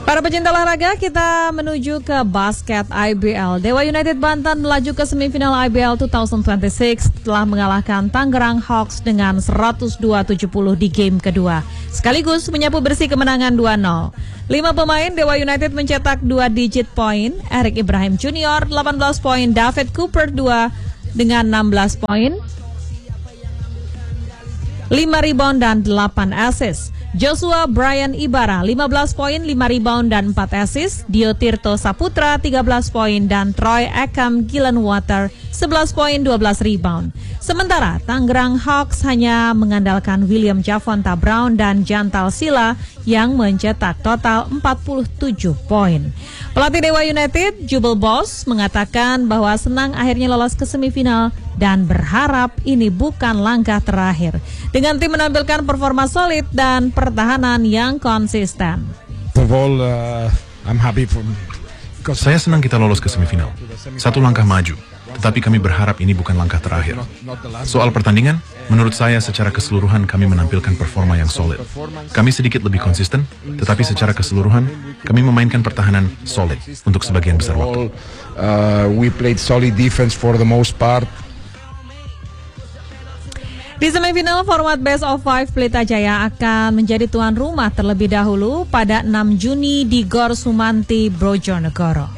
Para pecinta olahraga, kita menuju ke basket IBL. Dewa United Banten melaju ke semifinal IBL 2026 setelah mengalahkan Tangerang Hawks dengan 102-70 di game kedua. Sekaligus menyapu bersih kemenangan 2-0. 5 pemain Dewa United mencetak 2 digit poin. Eric Ibrahim Junior 18 poin, David Cooper 2 dengan 16 poin, 5 rebound dan 8 assist. Joshua Brian Ibarra 15 poin, 5 rebound dan 4 assist. Dio Tirto Saputra 13 poin dan Troy Ekam Gillenwater 11 poin, 12 rebound. Sementara Tangerang Hawks hanya mengandalkan William Javonta Brown dan Jantal Sila yang mencetak total 47 poin. Pelatih Dewa United, Jubel Boss, mengatakan bahwa senang akhirnya lolos ke semifinal dan berharap ini bukan langkah terakhir. Dengan tim menampilkan performa solid dan pertahanan yang konsisten. Saya senang kita lolos ke semifinal. Satu langkah maju. Tetapi kami berharap ini bukan langkah terakhir. Soal pertandingan, menurut saya secara keseluruhan kami menampilkan performa yang solid. Kami sedikit lebih konsisten, tetapi secara keseluruhan kami memainkan pertahanan solid untuk sebagian besar waktu. We played solid defense for the most part. Di semifinal format Best of 5, Pelita Jaya akan menjadi tuan rumah terlebih dahulu pada 6 Juni di Gor Sumanti, Bojonegoro.